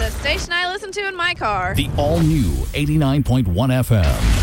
The station I listen to in my car. The all-new 89.1 FM.